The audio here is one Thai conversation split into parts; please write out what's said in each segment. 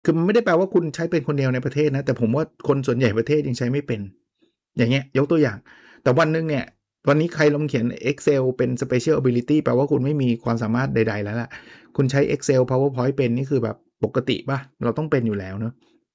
คือมันไม่ได้แปลว่าคุณใช้เป็นคนเดียวในประเทศนะแต่ผมว่าคนส่วนใหญ่ประเทศยังใช้ไม่เป็นอย่างเงี้ยยกตัวอย่างแต่วันนึงเนี่ยวันนี้ใครลองเขียน Excel เป็น Special Ability แปลว่าคุณไม่มีความสามารถใดๆแล้วล่ะคุณใช้ Excel PowerPoint เป็นนี่คือแบบปกติป่ะเราต้องเป็นอยู่แล้วเนอะ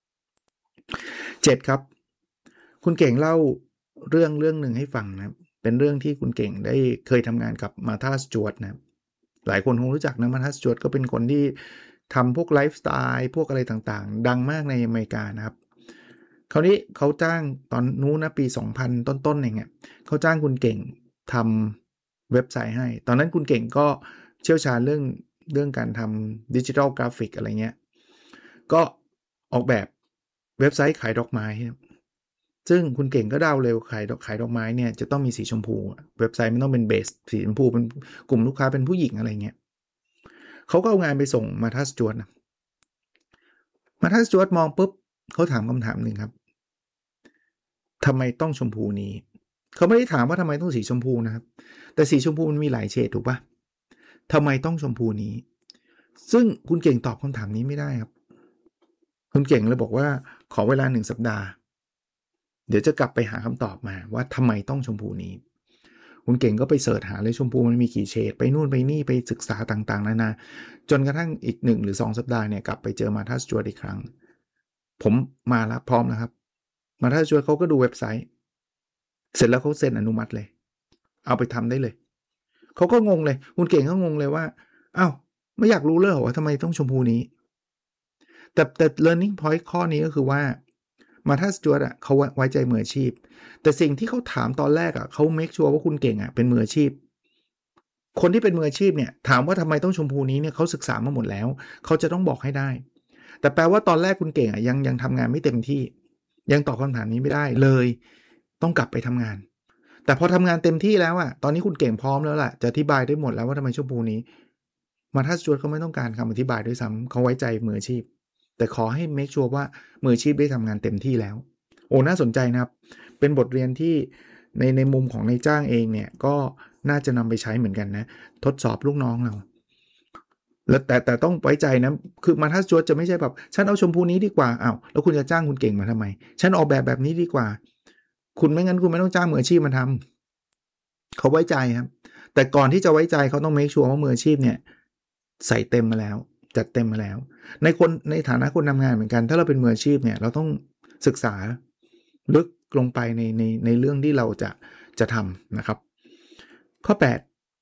7ครับคุณเก่งเล่าเรื่องหนึ่งให้ฟังนะเป็นเรื่องที่คุณเก่งได้เคยทำงานกับมาธาสจวตนะหลายคนคงรู้จักนะมาธาสจวตก็เป็นคนที่ทำพวกไลฟ์สไตล์พวกอะไรต่างๆดังมากในอเมริกานะครับคราวนี้เขาจ้างตอนนู้นนะปี2000ต้นๆเองเขาจ้างคุณเก่งทำเว็บไซต์ให้ตอนนั้นคุณเก่งก็เชี่ยวชาญเรื่องการทำดิจิทัลกราฟิกอะไรเงี้ยก็ออกแบบเว็บไซต์ขายดอกไม้ซึ่งคุณเก่งก็เดาเร็วขายดอกไม้เนี่ยจะต้องมีสีชมพูเว็บไซต์มันต้องเป็นเบสสีชมพูเป็นกลุ่มลูกค้าเป็นผู้หญิงอะไรเงี้ยเขาก็เอางานไปส่งมาทัสจวตนะมาทัสจวตมองปุ๊บเขาถามคำถามหนึ่งครับทำไมต้องชมพูนี้เขาไม่ได้ถามว่าทำไมต้องสีชมพูนะครับแต่สีชมพูมันมีหลายเฉดถูกปะทำไมต้องชมพูนี้ซึ่งคุณเก่งตอบคำถามนี้ไม่ได้ครับคุณเก่งเลยบอกว่าขอเวลา1 สัปดาห์เดี๋ยวจะกลับไปหาคำตอบมาว่าทำไมต้องชมพูนี้คุณเก่งก็ไปเสิร์ชหาเลยชมพูมันมีกี่เฉดไปนู่นไปนี่ไปศึกษาต่างๆนานาจนกระทั่งอีก1 หรือ 2 สัปดาห์เนี่ยกลับไปเจอมาธาสจวตอีกครั้งผมมาแล้วพร้อมแล้วครับมาธาสจวตเขาก็ดูเว็บไซต์เสร็จแล้วเขาเซ็นอนุมัติเลยเอาไปทำได้เลยเขาก็งงเลยคุณเก่งก็งงเลยว่าอ้าวไม่อยากรู้เลยเหรอว่าทำไมต้องชมพูนี้แต่ learning point ข้อนี้ก็คือว่ามาธาสจวตเขาไว้ใจมืออาชีพแต่สิ่งที่เขาถามตอนแรกเขา make sure ว่าคุณเก่งเป็นมืออาชีพคนที่เป็นมืออาชีพเนี่ยถามว่าทำไมต้องชมพูนี้เนี่ยเขาศึกษามาหมดแล้วเขาจะต้องบอกให้ได้แต่แปลว่าตอนแรกคุณเก่งยังทำงานไม่เต็มที่ยังตอบคำถามนี้ไม่ได้เลยต้องกลับไปทำงานแต่พอทำงานเต็มที่แล้วตอนนี้คุณเก่งพร้อมแล้วล่ะจะอธิบายได้หมดแล้วว่าทำไมชมพูนี้มาถ้าจวดเขาไม่ต้องการคำอธิบายด้วยซ้ำเขาไว้ใจมืออาชีพแต่ขอให้ make sure ว่ามืออาชีพได้ทำงานเต็มที่แล้วโอ้น่าสนใจนะครับเป็นบทเรียนที่ในมุมของนายจ้างเองเนี่ยก็น่าจะนำไปใช้เหมือนกันนะทดสอบลูกน้องเราแล้วแต่ต้องไว้ใจนะคือมาถ้าจวดจะไม่ใช่แบบฉันเอาชมพูนี้ดีกว่าอ้าวแล้วคุณจะจ้างคุณเก่งมาทำไมฉันออกแบบนี้ดีกว่าคุณไม่งั้นคุณไม่ต้องจ้างมืออาชีพมาทำเขาไว้ใจครับแต่ก่อนที่จะไว้ใจเขาต้อง make sure ว่ามืออาชีพเนี่ยใส่เต็มมาแล้วจัดเต็มมาแล้วในฐานะคนทำงานเหมือนกันถ้าเราเป็นมืออาชีพเนี่ยเราต้องศึกษาลึกลงไปในเรื่องที่เราจะทำนะครับข้อ8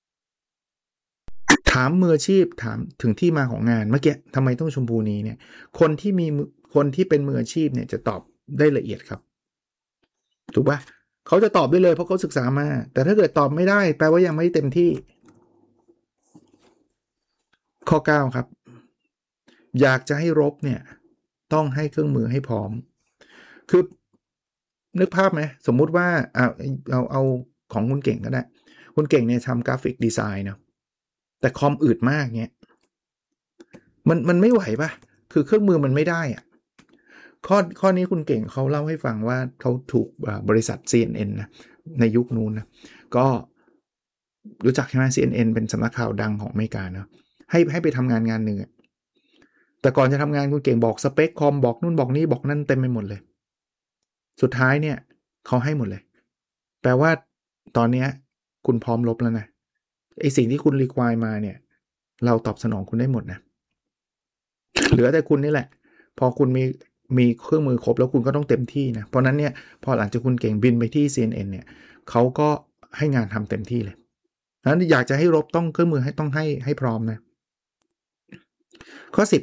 ถามมืออาชีพถามถึงที่มาของงานเมื่อกี้ทำไมต้องชมพูนี้เนี่ยคนที่เป็นมืออาชีพเนี่ยจะตอบได้ละเอียดครับถูกปะเขาจะตอบได้เลยเพราะเขาศึกษามาแต่ถ้าเกิดตอบไม่ได้แปลว่ายังไม่เต็มที่ข้อ9ครับอยากจะให้รบเนี่ยต้องให้เครื่องมือให้พร้อมคือนึกภาพไหมสมมุติว่าเอาของคุณเก่งก็ได้คุณเก่งเนี่ยทำกราฟิกดีไซน์เนาะแต่คอมอืดมากเงี้ยมันไม่ไหวป่ะคือเครื่องมือมันไม่ได้ข้อนี้คุณเก่งเขาเล่าให้ฟังว่าเขาถูกบริษัท CNN นะในยุคนู้นนะก็รู้จักใช่ไหม CNN เป็นสำนักข่าวดังของอเมริกาเนาะให้ไปทำงานหนึ่งแต่ก่อนจะทำงานคุณเก่งบอกสเปคคอมบอกนู่นบอกนี่บอกนั่นเต็มไปหมดเลยสุดท้ายเนี่ยเขาให้หมดเลยแปลว่าตอนนี้คุณพร้อมลบแล้วนะไอสิ่งที่คุณรีควายมาเนี่ยเราตอบสนองคุณได้หมดนะเหลือแต่คุณนี่แหละพอคุณมีเครื่องมือครบแล้วคุณก็ต้องเต็มที่นะเพราะนั้นเนี่ยพอหลังจากคุณเก่งบินไปที่ CNN เนี่ยเขาก็ให้งานทำเต็มที่เลยนั้นอยากจะให้รบต้องเครื่องมือต้องให้พร้อมนะข้อ10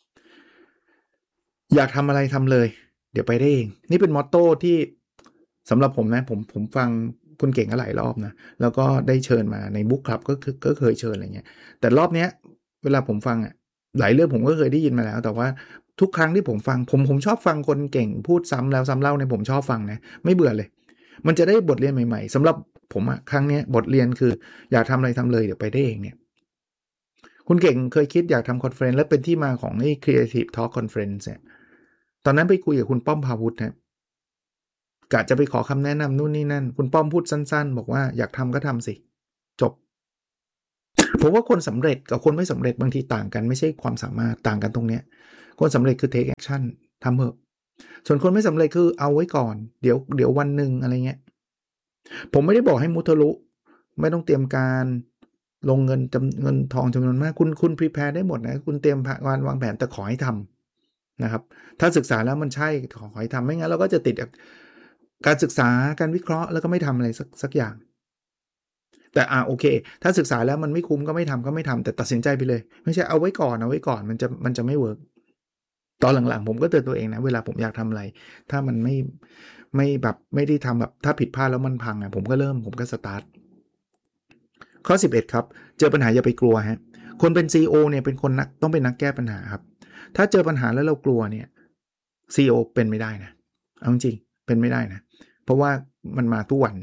อยากทำอะไรทำเลยเดี๋ยวไปได้เองนี่เป็นมอตโต้ที่สำหรับผมนะผมฟังคุณเก่งก็หลายรอบนะแล้วก็ได้เชิญมาในบุ๊กคลับก็เคยเชิญอะไรเงี้ยแต่รอบเนี้ยเวลาผมฟังหลายเรื่องผมก็เคยได้ยินมาแล้วแต่ว่าทุกครั้งที่ผมฟังผมชอบฟังคนเก่งพูดซ้ำแล้วซ้ำเล่าเนี่ยผมชอบฟังนะไม่เบื่อเลยมันจะได้บทเรียนใหม่ๆสำหรับผมครั้งนี้บทเรียนคืออยากทำอะไรทำเลยเดี๋ยวไปได้เองเนี่ยคุณเก่งเคยคิดอยากทำคอนเฟอเรนซ์และเป็นที่มาของไอ้ Creative Talk Conference เนี่ยตอนนั้นไปคุยกับคุณป้อมพาวุฒินะกะจะไปขอคำแนะนำนู่นนี่นั่นคุณป้อมพูดสั้นๆบอกว่าอยากทำก็ทำสิจบผมว่าคนสำเร็จกับคนไม่สำเร็จบางทีต่างกันไม่ใช่ความสามารถต่างกันตรงเนี้ยคนสำเร็จคือ take action ทำเถอะส่วนคนไม่สำเร็จคือเอาไว้ก่อนเดี๋ยววันหนึ่งอะไรเงี้ยผมไม่ได้บอกให้มุทะลุไม่ต้องเตรียมการลงเงินทองจำนวนมากคุณ prepare ได้หมดนะคุณเตรียมวางแผนแต่ขอให้ทำนะครับถ้าศึกษาแล้วมันใช่ขอให้ทำไม่งั้นเราก็จะติดการศึกษาการวิเคราะห์แล้วก็ไม่ทำอะไรสักอย่างแต่โอเคถ้าศึกษาแล้วมันไม่คุ้มก็ไม่ทำแต่ตัดสินใจไปเลยไม่ใช่เอาไว้ก่อนมันจะไม่เวิร์กตอนหลังๆผมก็เตือนตัวเองนะเวลาผมอยากทำอะไรถ้ามันไม่แบบไม่ได้ทำแบบถ้าผิดพลาดแล้วมันพังผมก็สตาร์ทข้อ11ครับเจอปัญหาอย่าไปกลัวฮะคนเป็น CEO เนี่ยเป็นคนต้องเป็นนักแก้ปัญหาครับถ้าเจอปัญหาแล้วเรากลัวเนี่ย CEO เป็นไม่ได้นะเอาจริงเป็นไม่ได้นะเพราะว่ามันมาทุกวัน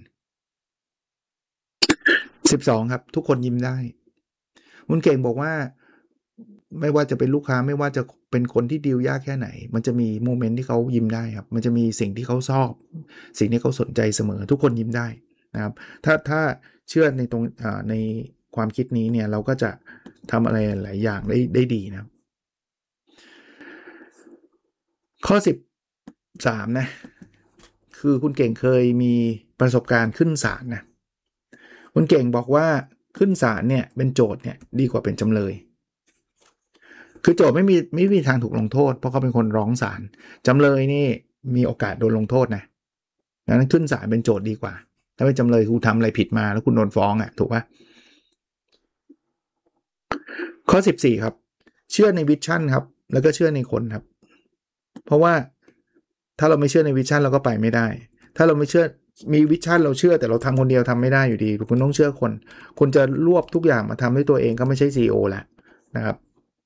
12ครับทุกคนยิ้มได้คุณเก่งบอกว่าไม่ว่าจะเป็นลูกค้าไม่ว่าจะเป็นคนที่ดีลยากแค่ไหนมันจะมีโมเมนต์ที่เขายิ้มได้ครับมันจะมีสิ่งที่เขาชอบสิ่งที่เขาสนใจเสมอทุกคนยิ้มได้นะครับถ้าเชื่อในตรงในความคิดนี้เนี่ยเราก็จะทำอะไรหลายอย่างได้ดีนะข้อ13นะคือคุณเก่งเคยมีประสบการณ์ขึ้นศาลนะคุณเก่งบอกว่าขึ้นศาลเนี่ยเป็นโจทย์เนี่ยดีกว่าเป็นจำเลยคือโจทย์ไม่มีทางถูกลงโทษเพราะเขาเป็นคนร้องศาลจำเลยนี่มีโอกาสโดนลงโทษนะดังนั้นขึ้นศาลเป็นโจทย์ดีกว่าถ้าเป็นจำเลยคุณทำอะไรผิดมาแล้วคุณโดนฟ้องถูกปะข้อ14ครับเชื่อในวิชั่นครับแล้วก็เชื่อในคนครับเพราะว่าถ้าเราไม่เชื่อในวิชั่นเราก็ไปไม่ได้ถ้าเราไม่เชื่อมีวิชั่นเราเชื่อแต่เราทำคนเดียวทำไม่ได้อยู่ดีคุณต้องเชื่อคนคุณจะรวบทุกอย่างมาทำด้วยตัวเองก็ไม่ใช่ CEO แหละนะครับ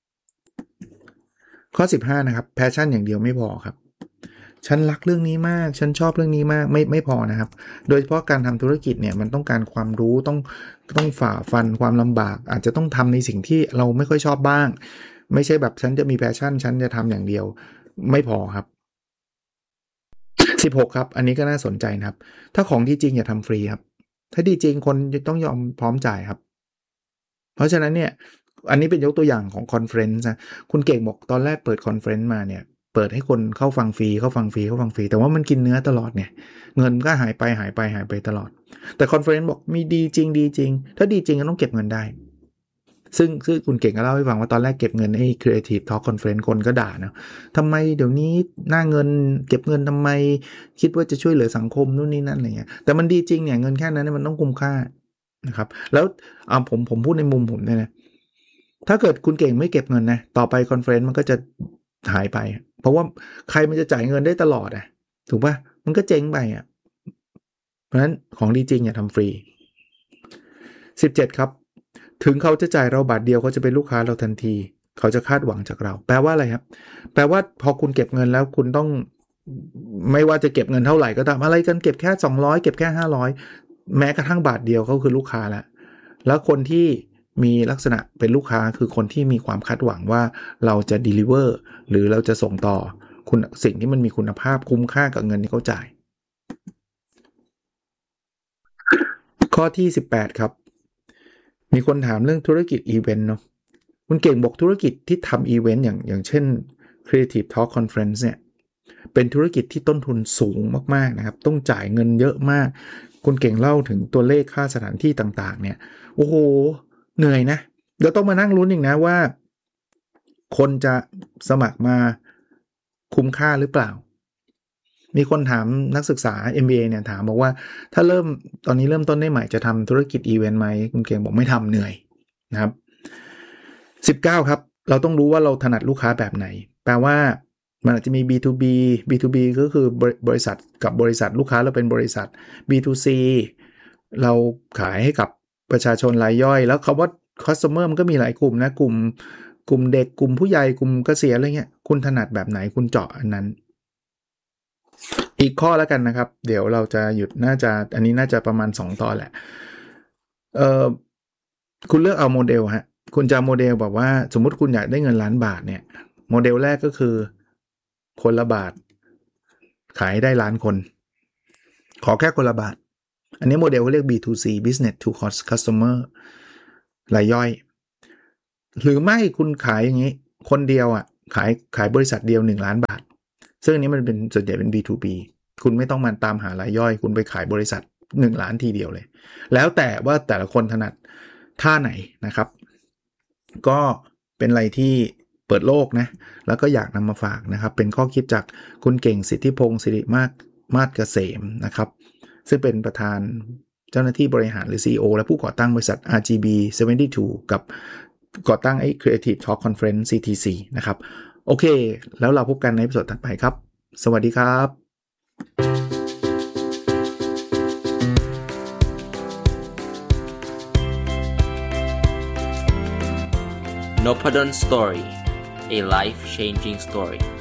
ข้อ15นะครับแพชชั่นอย่างเดียวไม่พอครับฉันรักเรื่องนี้มากฉันชอบเรื่องนี้มากไม่พอนะครับโดยเฉพาะการทำธุรกิจเนี่ยมันต้องการความรู้ต้องฝ่าฟันความลำบากอาจจะต้องทำในสิ่งที่เราไม่ค่อยชอบบ้างไม่ใช่แบบฉันจะมีแพชชั่นฉันจะทำอย่างเดียวไม่พอครับ16ครับอันนี้ก็น่าสนใจนะครับถ้าของดีจริงอย่าทำฟรีครับถ้าดีจริงคนต้องยอมพร้อมจ่ายครับเพราะฉะนั้นเนี่ยอันนี้เป็นยกตัวอย่างของคอนเฟรนซ์นะคุณเก่งบอกตอนแรกเปิดคอนเฟรนซ์มาเนี่ยเปิดให้คนเข้าฟังฟรีแต่ว่ามันกินเนื้อตลอดเนี่ยเงินก็หายไปตลอดแต่คอนเฟรนซ์บอกมีดีจริงถ้าดีจริงก็ต้องเก็บเงินได้ซึ่งคุณเก่งก็เล่าให้ฟังว่าตอนแรกเก็บเงินไอ้ Creative Talk Conference คนก็ด่านะทำไมเดี๋ยวนี้หน้าเงินเก็บเงินทำไมคิดว่าจะช่วยเหลือสังคมนู่นนี่นั่นอะไรเงี้ยแต่มันดีจริงเนี่ยเงินแค่นั้นมันต้องคุ้มค่านะครับแล้วผมพูดในมุมผมเนี่ยนะถ้าเกิดคุณเก่งไม่เก็บเงินนะต่อไปคอนเฟรนซ์มันก็จะหายไปเพราะว่าใครมันจะจ่ายเงินได้ตลอดถูกป่ะมันก็เจ๊งไปเพราะฉะนั้นของดีจริงอย่าทำฟรี17ครับถึงเขาจะจ่ายเราบาทเดียวเขาจะเป็นลูกค้าเราทันทีเขาจะคาดหวังจากเราแปลว่าอะไรครับแปลว่าพอคุณเก็บเงินแล้วคุณต้องไม่ว่าจะเก็บเงินเท่าไหร่ก็ตามอะไรกันเก็บแค่200เก็บแค่500แม้กระทั่งบาทเดียวเขาคือลูกค้าแล้วคนที่มีลักษณะเป็นลูกค้าคือคนที่มีความคาดหวังว่าเราจะ deliver หรือเราจะส่งต่อคุณสิ่งที่มันมีคุณภาพคุ้มค่ากับเงินที่เขาจ่ายข้อที่18ครับมีคนถามเรื่องธุรกิจอีเวนต์เนาะคุณเก่งบอกธุรกิจที่ทำอีเวนต์อย่างเช่น Creative Talk Conference เนี่ยเป็นธุรกิจที่ต้นทุนสูงมากๆนะครับต้องจ่ายเงินเยอะมากคุณเก่งเล่าถึงตัวเลขค่าสถานที่ต่างๆเนี่ยโอ้โหเหนื่อยนะเดี๋ยวต้องมานั่งลุ้นอีกนะว่าคนจะสมัครมาคุ้มค่าหรือเปล่ามีคนถามนักศึกษา MBA เนี่ยถามบอกว่าถ้าตอนนี้เริ่มต้นได้ใหม่จะทำธุรกิจอีเวนต์ไหมคุณเก่งบอกไม่ทำเหนื่อยนะครับ19ครับเราต้องรู้ว่าเราถนัดลูกค้าแบบไหนแปลว่ามันอาจจะมี B2B ก็คือบริษัทกับบริษัทลูกค้าเราเป็นบริษัท B2C เราขายให้กับประชาชนรายย่อยแล้วคำว่า customer มันก็มีหลายกลุ่มนะกลุ่มเด็กกลุ่มผู้ใหญ่กลุ่มเกษียณอะไรเงี้ยคุณถนัดแบบไหนคุณเจาะอันนั้นอีกข้อแล้วกันนะครับเดี๋ยวเราจะหยุดอันนี้น่าจะประมาณ2ตอนแหละคุณเลือกเอาโมเดลฮะคุณจะโมเดลแบบว่าสมมุติคุณอยากได้เงิน1,000,000 บาทเนี่ยโมเดลแรกก็คือคนละบาทขายได้1,000,000 คนขอแค่คนละบาทอันนี้โมเดลเขาเรียก B2C Business to Customer รายย่อยหรือไม่คุณขายอย่างนี้คนเดียวขายบริษัทเดียว1 ล้านบาทซึ่งอันนี้มันเป็นส่วนใหญ่เป็น B2B คุณไม่ต้องมาตามหารายย่อยคุณไปขายบริษัท1 ล้านทีเดียวเลยแล้วแต่ว่าแต่ละคนถนัดท่าไหนนะครับก็เป็นอะไรที่เปิดโลกนะแล้วก็อยากนำมาฝากนะครับเป็นข้อคิดจากคุณเก่งสิทธิพงศ์สิริมาศเกษมนะครับซึ่งเป็นประธานเจ้าหน้าที่บริหารหรือ CEO และผู้ก่อตั้งบริษัท RGB 72กับก่อตั้งไอ้ Creative Talk Conference CTC นะครับโอเคแล้วเราพบกันในตอนถัดไปครับสวัสดีครับ Nopadon Story, a life-changing story.